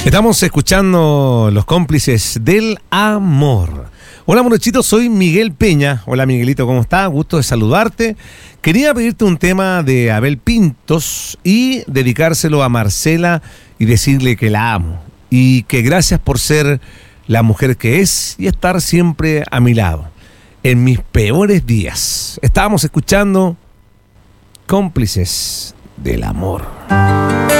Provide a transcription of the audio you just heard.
Estamos escuchando Los Cómplices del Amor. Hola, Morochito, soy Miguel Peña. Hola, Miguelito, ¿cómo estás? Gusto de saludarte. Quería pedirte un tema de Abel Pintos y dedicárselo a Marcela y decirle que la amo. Y que gracias por ser la mujer que es y estar siempre a mi lado. En mis peores días. Estábamos escuchando Cómplices del Amor.